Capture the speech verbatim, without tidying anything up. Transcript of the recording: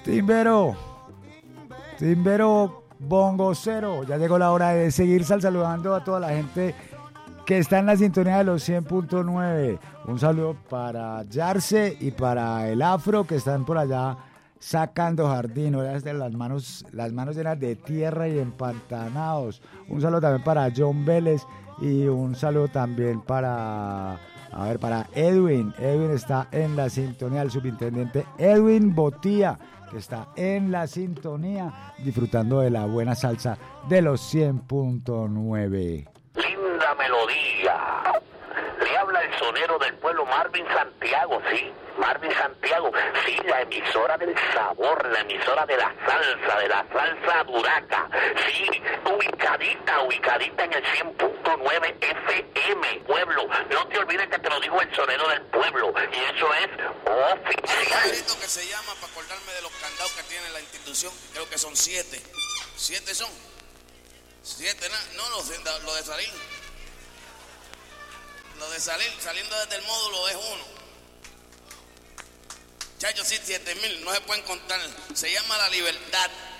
Timbero, Timbero Bongocero, ya llegó la hora de seguir sal saludando a toda la gente que está en la sintonía de los cien punto nueve. Un saludo para Yarse y para el Afro que están por allá sacando jardín, de las manos, las manos llenas de tierra y empantanados. Un saludo también para John Vélez y un saludo también para, a ver, para Edwin. Edwin está en la sintonía, el subintendente Edwin Botía, que está en la sintonía, disfrutando de la buena salsa de los cien punto nueve. Linda melodía. Le habla el sonero del pueblo, Marvin Santiago, sí, Marvin Santiago, sí, la emisora del sabor, la emisora de la salsa, de la salsa duraca, sí, ubicadita, ubicadita en el cien punto nueve F M, pueblo. No te olvides que te lo dijo el sonero del pueblo, y eso es oficial. Hay un grito que se llama, para acordarme de los candados que tiene la institución, creo que son siete. ¿Siete son? Siete, no, no los de, lo de salir. Lo de salir, saliendo desde el módulo es uno. Chacho, sí, siete mil, no se pueden contar. Se llama la libertad.